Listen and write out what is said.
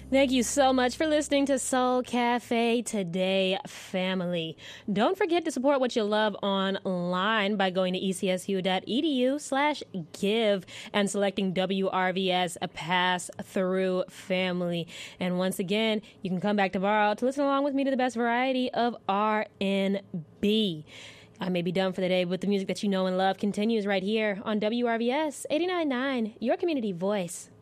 Thank you so much for listening to Soul Cafe today, family. Don't forget to support what you love online by going to ecsu.edu/give and selecting WRVS a pass-through family. And once again, you can come back tomorrow to listen along with me to the best variety of R&B. I may be done for the day, but the music that you know and love continues right here on WRVS 89.9, your community voice.